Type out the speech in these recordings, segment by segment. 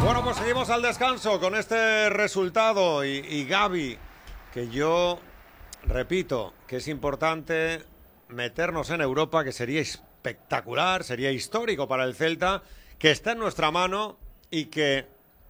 Bueno, pues seguimos al descanso con este resultado y Gavi, que yo repito que es importante meternos en Europa, que sería espectacular, sería histórico para el Celta, que está en nuestra mano y que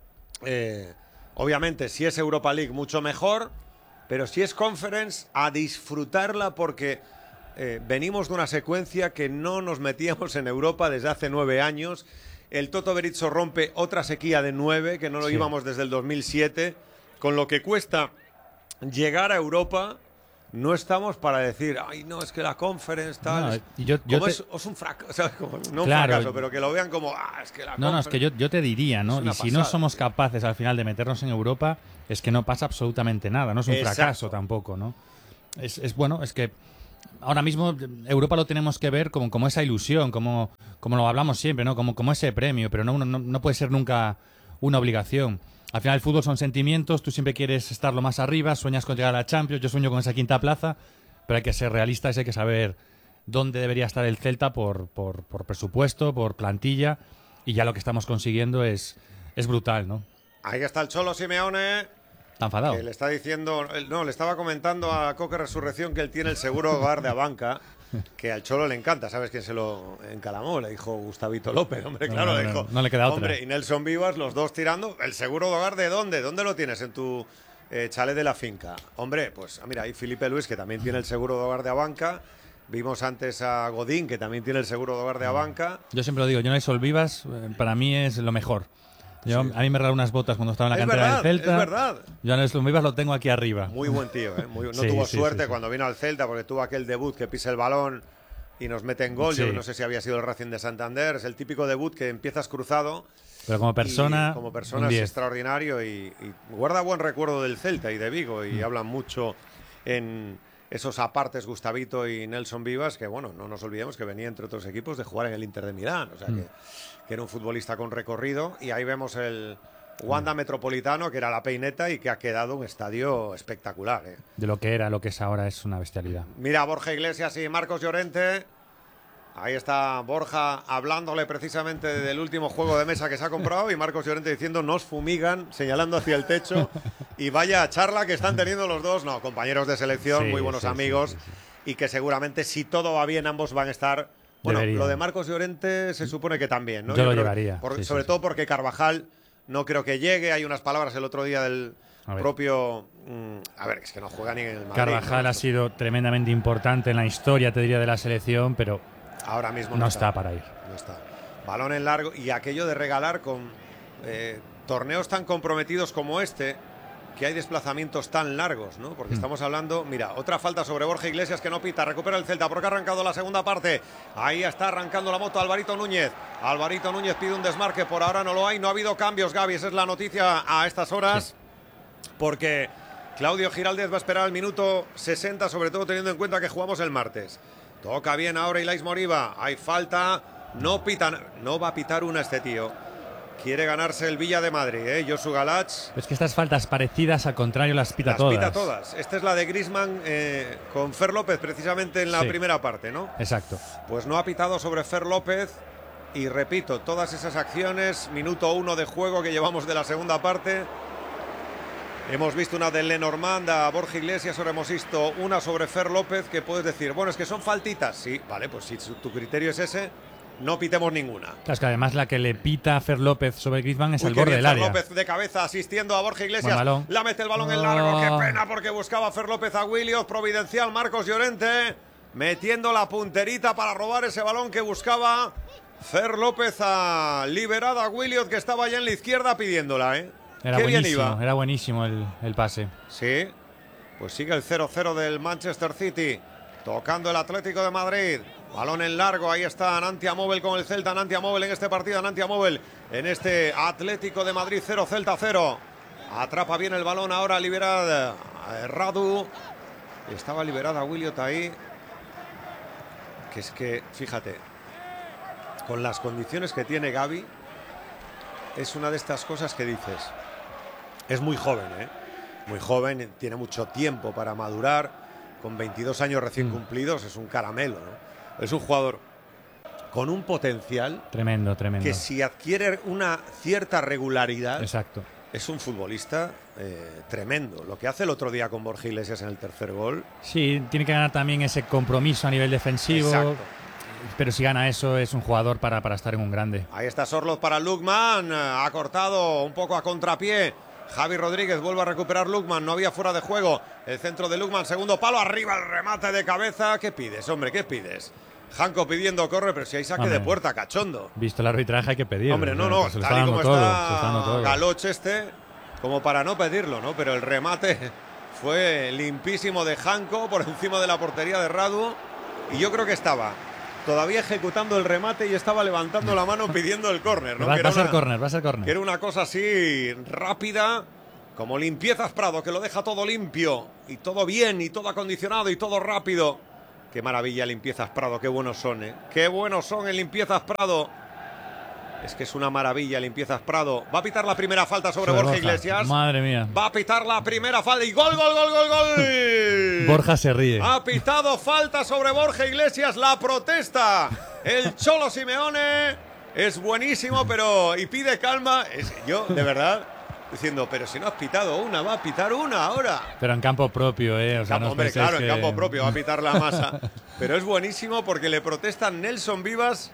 obviamente si es Europa League mucho mejor, pero si es Conference a disfrutarla porque venimos de una secuencia que no nos metíamos en Europa desde hace 9 años. El Toto Berizzo rompe otra sequía de 9, que no lo íbamos desde el 2007. Con lo que cuesta llegar a Europa, no estamos para decir, ay, no, es que la Conference tal. No, es un fracaso, o sea, no un fracaso, pero que lo vean como, es que la Conference. No, es que yo te diría, ¿no? Y si no somos capaces al final de meternos en Europa, es que no pasa absolutamente nada, no es un fracaso tampoco, ¿no? Bueno, es que ahora mismo Europa lo tenemos que ver como esa ilusión, como lo hablamos siempre, ¿no? Como ese premio, pero no puede ser nunca una obligación. Al final el fútbol son sentimientos, tú siempre quieres estar lo más arriba, sueñas con llegar a la Champions, yo sueño con esa quinta plaza, pero hay que ser realistas, hay que saber dónde debería estar el Celta por presupuesto, por plantilla, y ya lo que estamos consiguiendo es brutal, ¿no? Ahí está el Cholo Simeone. Está enfadado. Que le está diciendo, le estaba comentando a Coque Resurrección que él tiene el seguro de hogar de Abanca, que al Cholo le encanta. ¿Sabes quién se lo encalamó? Le dijo Gustavito López, hombre, claro, le dijo. No le queda otra. Hombre, y Nelson Vivas, los dos tirando. ¿El seguro de hogar de dónde? ¿Dónde lo tienes? En tu chalet de la finca. Hombre, pues mira, hay Felipe Luis, que también tiene el seguro de hogar de Abanca. Vimos antes a Godín, que también tiene el seguro de hogar de Abanca. Yo siempre lo digo, Nelson Vivas para mí es lo mejor. A mí me regaló unas botas cuando estaba en la cantera del Celta. Es verdad. Yo a Nelson Vivas lo tengo aquí arriba. Muy buen tío, ¿eh? No tuvo suerte cuando vino al Celta porque tuvo aquel debut que pisa el balón y nos mete en gol. Yo no sé si había sido el Racing de Santander. Es el típico debut que empiezas cruzado. Pero como persona es extraordinario y guarda buen recuerdo del Celta y de Vigo. Y hablan mucho en esos apartes Gustavito y Nelson Vivas, que bueno, no nos olvidemos que venía entre otros equipos de jugar en el Inter de Milán. O sea que era un futbolista con recorrido, y ahí vemos el Wanda Metropolitano, que era la peineta y que ha quedado un estadio espectacular. De lo que era, lo que es ahora, es una bestialidad. Mira, Borja Iglesias y Marcos Llorente. Ahí está Borja hablándole precisamente del último juego de mesa que se ha comprado, y Marcos Llorente diciendo nos fumigan, señalando hacia el techo. Y vaya charla que están teniendo los dos, compañeros de selección, muy buenos amigos, y que seguramente si todo va bien ambos van a estar. Bueno, lo de Marcos Llorente se supone que también, ¿no? Yo lo llevaría. Sobre todo porque Carvajal no creo que llegue. Hay unas palabras el otro día del propio... es que no juega ni en el Madrid. Carvajal ha sido tremendamente importante en la historia, te diría, de la selección, pero ahora mismo no está para ir. No está. Balón en largo, y aquello de regalar con torneos tan comprometidos como este, que hay desplazamientos tan largos, ¿no? Porque estamos hablando, mira, otra falta sobre Borja Iglesias que no pita, recupera el Celta porque ha arrancado la segunda parte. Ahí está arrancando la moto Alvarito Núñez. Alvarito Núñez pide un desmarque, por ahora no lo hay, no ha habido cambios, Gaby, esa es la noticia a estas horas, porque Claudio Giraldez va a esperar al minuto 60, sobre todo teniendo en cuenta que jugamos el martes. Toca bien ahora Ilais Moriba, hay falta, no pitan, no va a pitar una este tío. Quiere ganarse el Villa de Madrid, Josu Galach. Es que estas faltas parecidas, al contrario, las pita todas. Las pita todas. Esta es la de Griezmann con Fer López, precisamente en la primera parte, ¿no? Exacto. Pues no ha pitado sobre Fer López. Y repito, todas esas acciones, minuto 1 de juego que llevamos de la segunda parte. Hemos visto una de Lenormand a Borja Iglesias, ahora hemos visto una sobre Fer López, que puedes decir, bueno, es que son faltitas. Sí, vale, pues si tu criterio es ese, no pitemos ninguna. Claro, es que además la que le pita a Fer López sobre Griezmann es el borde del área. Fer López de cabeza asistiendo a Borja Iglesias. La mete el balón en largo. Qué pena, porque buscaba Fer López a Williot. Providencial Marcos Llorente metiendo la punterita para robar ese balón que buscaba Fer López a liberar a Williot, que estaba allá en la izquierda pidiéndola, Era buenísimo el pase. Sí, pues sigue el 0-0 del Manchester City, tocando el Atlético de Madrid. Balón en largo, ahí está Nantia Móvil con el Celta. Nantia Móvil en este partido, Nantia Móvil en este Atlético de Madrid 0, Celta 0. Atrapa bien el balón ahora, liberada Radu. Estaba liberada Williot ahí. Que es que, fíjate, con las condiciones que tiene Gavi, es una de estas cosas que dices. Es muy joven, muy joven, tiene mucho tiempo para madurar. Con 22 años recién cumplidos, es un caramelo, ¿no? Es un jugador con un potencial tremendo. Que si adquiere una cierta regularidad, exacto, es un futbolista tremendo. Lo que hace el otro día con Borja Iglesias en el tercer gol. Sí, tiene que ganar también ese compromiso a nivel defensivo. Exacto. Pero si gana eso, es un jugador para estar en un grande. Ahí está Sorloth para Lukman. Ha cortado un poco a contrapié. Javi Rodríguez vuelve a recuperar Lukman. No había fuera de juego. El centro de Lukman, segundo palo. Arriba el remate de cabeza. ¿Qué pides, hombre? ¿Qué pides? Janko pidiendo corre, pero si hay saque de puerta, cachondo. Visto el arbitraje hay que pedirlo. Hombre, no, pues tal y como está Galoch como para no pedirlo, ¿no? Pero el remate fue limpísimo de Janko por encima de la portería de Radu. Y yo creo que estaba todavía ejecutando el remate y estaba levantando la mano pidiendo el córner, ¿no? Va a ser córner. Que era una cosa así rápida, como Limpiezas Prado, que lo deja todo limpio y todo bien y todo acondicionado y todo rápido. Qué maravilla Limpiezas Prado, qué buenos son, ¿eh? Qué buenos son en Limpiezas Prado. Es que es una maravilla Limpiezas Prado. Va a pitar la primera falta sobre Borja Iglesias. Madre mía. Va a pitar la primera falta y gol. Borja se ríe. Ha pitado falta sobre Borja Iglesias. La protesta el Cholo Simeone. Es buenísimo, pero... Y pide calma. Yo, de verdad... Diciendo, pero si no has pitado una, va a pitar una ahora. Pero en campo propio, ¿eh? O sea, no hombre, claro, en campo propio va a pitar la masa. Pero es buenísimo porque le protestan Nelson Vivas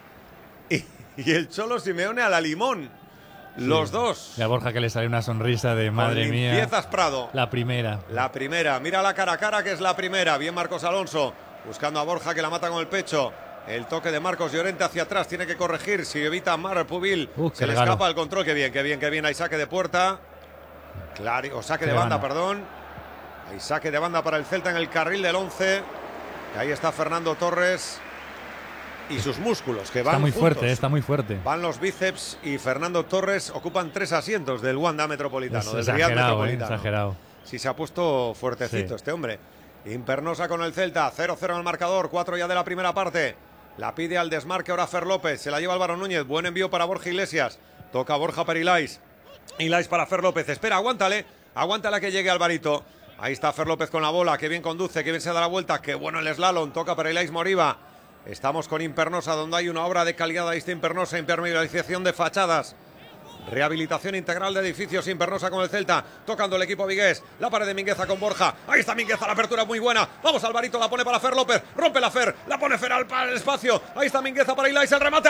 y el Cholo Simeone a la limón. Los dos. Y a Borja que le sale una sonrisa de madre mía. Limpiezas Prado. La primera. Mira la cara a cara que es la primera. Bien Marcos Alonso. Buscando a Borja que la mata con el pecho. El toque de Marcos Llorente hacia atrás. Tiene que corregir. Si evita Mar Pubil. Se le escapa el control. Qué bien. Hay saque de puerta. Claro, o saque de banda, perdón. Hay saque de banda para el Celta en el carril del 11. Y ahí está Fernando Torres y sus músculos, que van está muy juntos. Fuerte, está muy fuerte. Van los bíceps y Fernando Torres ocupan 3 asientos del Wanda Metropolitano, del Riad Metropolitano. Exagerado. Sí, se ha puesto fuertecito este hombre. Impernosa con el Celta, 0-0 en el marcador, 4 ya de la primera parte. La pide al desmarque ahora Fer López, se la lleva Álvaro Núñez, buen envío para Borja Iglesias. Toca Borja para Ilais. Ilais para Fer López, espera, aguántale a que llegue Alvarito. Ahí está Fer López con la bola, que bien conduce, que bien se da la vuelta, que bueno el slalom, toca para Ilais Moriba. Estamos con Impernosa, donde hay una obra de calidad. Ahí está Impernosa, impermeabilización de fachadas, rehabilitación integral de edificios. Impernosa con el Celta, tocando el equipo vigués. La pared de Mingueza con Borja. Ahí está Mingueza, la apertura muy buena. Vamos, Alvarito, la pone para Fer López. Rompe la Fer, la pone Fer al espacio. Ahí está Mingueza para Ilais, el remate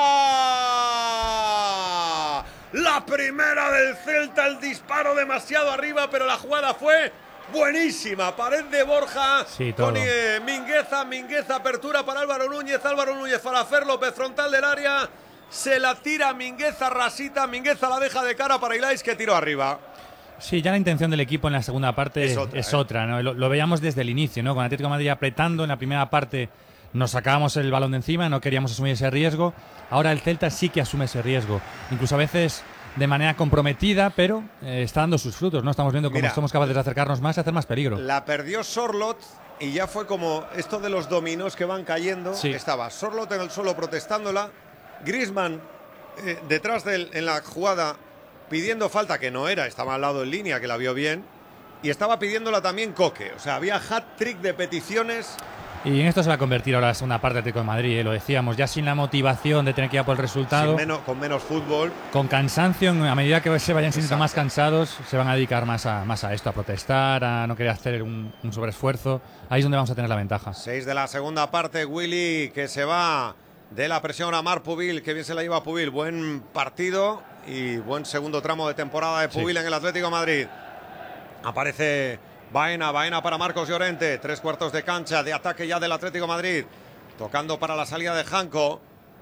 arriba. La primera del Celta, el disparo demasiado arriba, pero la jugada fue buenísima. Pared de Borja, sí, con Mingueza, apertura para Álvaro Núñez para Fer López, frontal del área. Se la tira Mingueza, rasita, Mingueza la deja de cara para Ilais, que tiró arriba. Sí, ya la intención del equipo en la segunda parte es otra, ¿no? Lo veíamos desde el inicio, ¿no? Con Atlético de Madrid apretando en la primera parte. Nos sacábamos el balón de encima, no queríamos asumir ese riesgo. Ahora el Celta sí que asume ese riesgo. Incluso a veces de manera comprometida, pero está dando sus frutos, ¿no? Estamos viendo cómo somos capaces de acercarnos más y hacer más peligro. La perdió Sorloth y ya fue como esto de los dominos que van cayendo. Sí. Estaba Sorloth en el suelo protestándola. Griezmann detrás de él en la jugada pidiendo falta, que no era, estaba al lado en línea, que la vio bien. Y estaba pidiéndola también Coque. O sea, había hat-trick de peticiones. Y en esto se va a convertir ahora la segunda parte de Atlético de Madrid, lo decíamos, ya sin la motivación de tener que ir a por el resultado. Con menos fútbol. Con cansancio, a medida que se vayan sintiendo más cansados, se van a dedicar más a esto, a protestar, a no querer hacer un sobreesfuerzo. Ahí es donde vamos a tener la ventaja. 6 de la segunda parte, Willy, que se va de la presión a Mar Pubil, que bien se la lleva Pubil. Buen partido y buen segundo tramo de temporada de Pubil en el Atlético de Madrid. Aparece Baena para Marcos Llorente, 3/4 de cancha de ataque ya del Atlético de Madrid, tocando para la salida de Janko.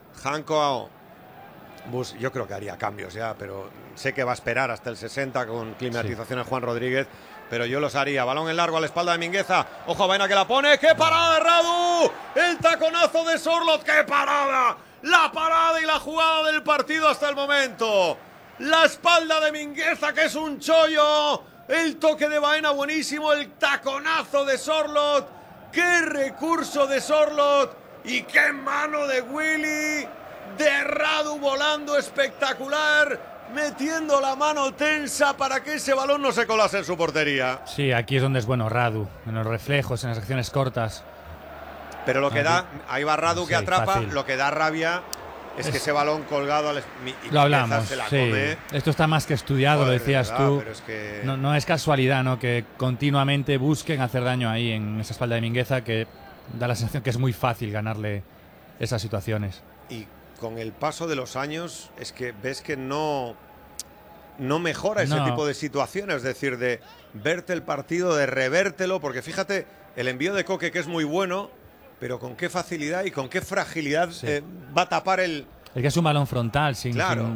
Yo creo que haría cambios ya, pero sé que va a esperar hasta el 60 con climatización en Juan Rodríguez, pero yo los haría. Balón en largo a la espalda de Mingueza, ojo a Baena que la pone, ¡qué parada de Radu! El taconazo de Sorloth, ¡qué parada! La parada y la jugada del partido hasta el momento. La espalda de Mingueza, que es un chollo. El toque de Baena buenísimo, el taconazo de Sorloth, qué recurso de Sorloth y qué mano de Willy, de Radu volando espectacular, metiendo la mano tensa para que ese balón no se colase en su portería. Sí, aquí es donde es bueno Radu, en los reflejos, en las acciones cortas. Pero lo que da, ahí va Radu que atrapa, fácil. lo que da rabia es que ese balón colgado lo hablamos, se la sí. come. Esto está más que estudiado, lo decías tú. Pero es que... no es casualidad, ¿no? Que continuamente busquen hacer daño ahí en esa espalda de Mingueza, que da la sensación que es muy fácil ganarle esas situaciones. Y con el paso de los años es que ves que no mejora ese tipo de situaciones, es decir, de verte el partido, de revértelo, porque fíjate, el envío de Coque, que es muy bueno, pero con qué facilidad y con qué fragilidad va a tapar el... Es que es un balón frontal, sin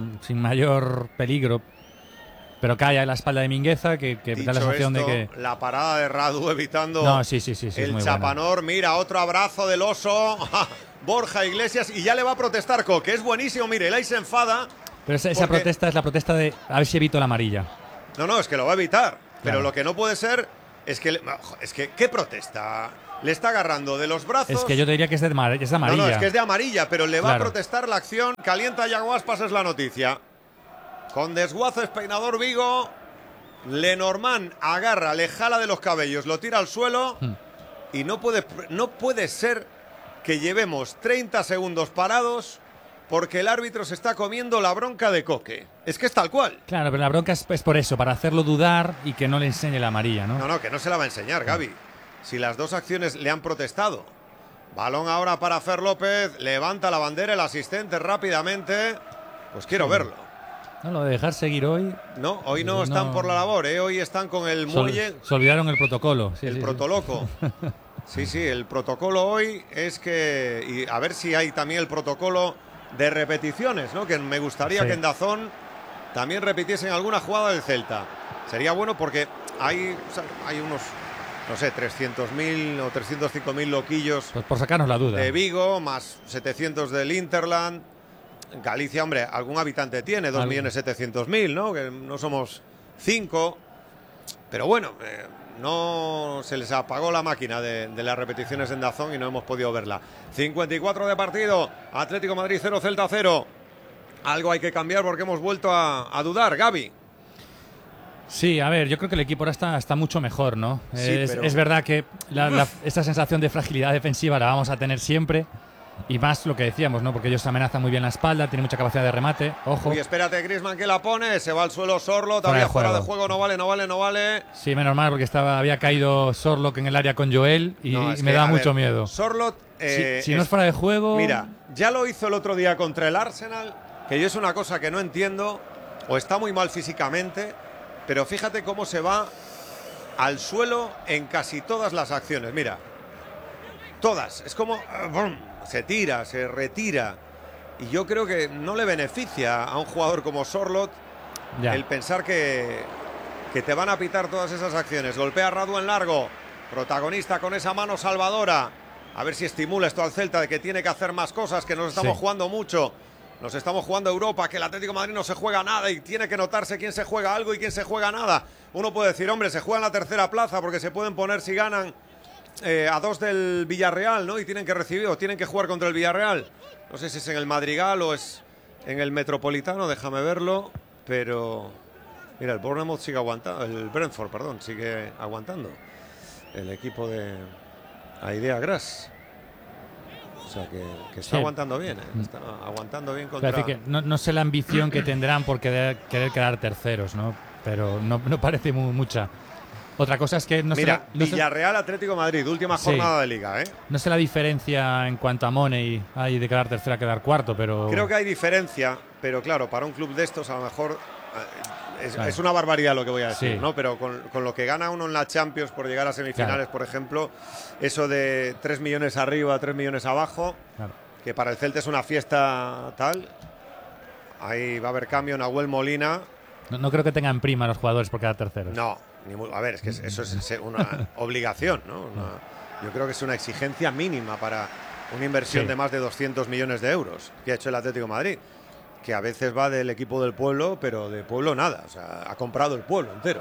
mayor peligro. Pero cae en la espalda de Mingueza, que da la sensación de que... La parada de Radu evitando el chapanor. Buena. Mira, otro abrazo del oso. Borja Iglesias, y ya le va a protestar Coque. Es buenísimo, mire, él ahí se enfada. Pero esa protesta es la protesta de a ver si evito la amarilla. No, es que lo va a evitar. Claro. Pero lo que no puede ser es que... ¿qué protesta? Le está agarrando de los brazos. Es que yo te diría que es de amarilla. No, es que es de amarilla, pero le va a protestar la acción. Calienta Yaguaspas, es la noticia. Con desguaces, peinador Vigo. Lenormand agarra, le jala de los cabellos, lo tira al suelo. Y no puede ser que llevemos 30 segundos parados porque el árbitro se está comiendo la bronca de Coque. Es que es tal cual. Claro, pero la bronca es por eso, para hacerlo dudar y que no le enseñe la amarilla, ¿no? No, que no se la va a enseñar, Gaby. Si las dos acciones le han protestado. Balón ahora para Fer López. Levanta la bandera el asistente rápidamente. Pues quiero verlo. No, lo de dejar seguir hoy... No, hoy no están por la labor, ¿eh? Hoy están con el muelle... Se olvidaron el protocolo. El protoloco. Sí, el protocolo hoy es que... Y a ver si hay también el protocolo de repeticiones, ¿no? Que me gustaría que en DAZN también repitiesen alguna jugada del Celta. Sería bueno porque hay unos... No sé, 300.000 o 305.000 loquillos. Pues por sacarnos la duda. De Vigo, más 700 del Interland. Galicia, hombre, algún habitante tiene, 2.700.000, ¿no? Que no somos 5. Pero bueno, no se les apagó la máquina de las repeticiones en DAZN y no hemos podido verla. 54 de partido, Atlético Madrid 0, Celta 0. Algo hay que cambiar porque hemos vuelto a dudar, Gaby. Sí, a ver, yo creo que el equipo ahora está mucho mejor, ¿no? Sí, es verdad que esta sensación de fragilidad defensiva la vamos a tener siempre. Y más lo que decíamos, ¿no? Porque ellos amenazan muy bien la espalda, tienen mucha capacidad de remate. Ojo. Uy, espérate, Griezmann que la pone, se va al suelo Sorlo, todavía fuera de juego, no vale. Sí, menos mal, porque había caído Sorlock en el área con Joel y me da mucho miedo. Sorlo, si no es fuera de juego... Mira, ya lo hizo el otro día contra el Arsenal, que yo es una cosa que no entiendo, o está muy mal físicamente, pero fíjate cómo se va al suelo en casi todas las acciones. Mira, todas, es como... se tira, se retira. Y yo creo que no le beneficia a un jugador como Sorloth el pensar que te van a pitar todas esas acciones. Golpea a Radu en largo, protagonista con esa mano salvadora. A ver si estimula esto al Celta de que tiene que hacer más cosas, que nos estamos jugando mucho. Nos estamos jugando Europa, que el Atlético de Madrid no se juega nada y tiene que notarse quién se juega algo y quién se juega nada. Uno puede decir, hombre, se juega en la tercera plaza porque se pueden poner si ganan a 2 del Villarreal, ¿no? Y tienen que recibir o tienen que jugar contra el Villarreal. No sé si es en el Madrigal o es en el Metropolitano, déjame verlo. Pero mira, el Bournemouth sigue aguantando, el Brentford, perdón, sigue aguantando. El equipo de Aidea Gras. O sea que está aguantando bien, ¿eh? Está aguantando bien contra... Parece que no sé la ambición que tendrán por querer quedar terceros, ¿no? Pero no parece mucha. Otra cosa es que Villarreal Atlético Madrid, última jornada de Liga, ¿eh? No sé la diferencia en cuanto a money hay de quedar tercero a quedar cuarto, pero... Creo que hay diferencia, pero claro, para un club de estos a lo mejor es una barbaridad lo que voy a decir, ¿no? Pero con lo que gana uno en la Champions por llegar a semifinales, por ejemplo, eso de 3 millones arriba, 3 millones abajo, que para el Celta es una fiesta tal. Ahí va a haber cambio, Nahuel Molina. No creo que tengan prima los jugadores por quedar terceros. No. A ver, es que eso es una obligación, ¿no? Yo creo que es una exigencia mínima para una inversión de más de 200 millones de euros que ha hecho el Atlético de Madrid, que a veces va del equipo del pueblo, pero de pueblo nada, o sea, ha comprado el pueblo entero.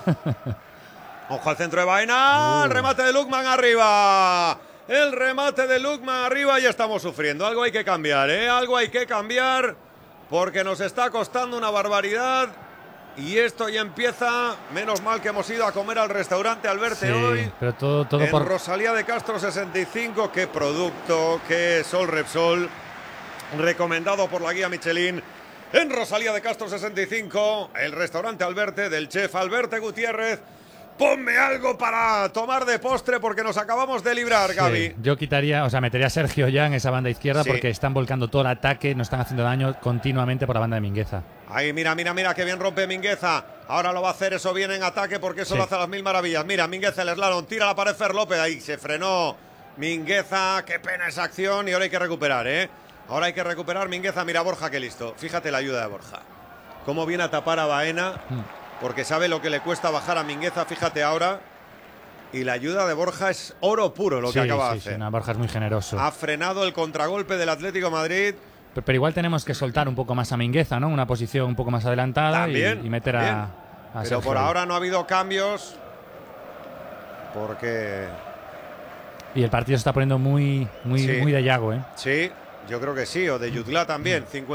Ojo al centro de Baena, el remate de Lookman arriba. El remate de Lookman arriba, ya estamos sufriendo. Algo hay que cambiar, ¿eh? Algo hay que cambiar porque nos está costando una barbaridad Y esto ya empieza. Menos mal que hemos ido a comer al restaurante Alberte hoy. Pero todo en por Rosalía de Castro 65. Qué producto, qué Sol Repsol. Recomendado por la guía Michelin. En Rosalía de Castro 65, el restaurante Alberte del chef Alberte Gutiérrez. Ponme algo para tomar de postre porque nos acabamos de librar, Gaby. Sí, yo metería a Sergio ya en esa banda izquierda porque están volcando todo el ataque, nos están haciendo daño continuamente por la banda de Mingueza. Ahí, mira, qué bien rompe Mingueza. Ahora lo va a hacer eso bien en ataque porque eso lo hace a las mil maravillas. Mira, Mingueza, el slalom, tira la pared Fer López. Ahí se frenó Mingueza. Qué pena esa acción y ahora hay que recuperar, ¿eh? Ahora hay que recuperar Mingueza. Mira, Borja, qué listo. Fíjate la ayuda de Borja. Cómo viene a tapar a Baena. Porque sabe lo que le cuesta bajar a Mingueza, fíjate ahora. Y la ayuda de Borja es oro puro lo que acaba de hacer. Sí, Borja es muy generoso. Ha frenado el contragolpe del Atlético de Madrid. Pero igual tenemos que soltar un poco más a Mingueza, ¿no? Una posición un poco más adelantada y meter a Pero Sergio por ahí. ahora no ha habido cambios. Porque... Y el partido se está poniendo muy de Yago, ¿eh? Sí, yo creo que sí. O de Jutgla también.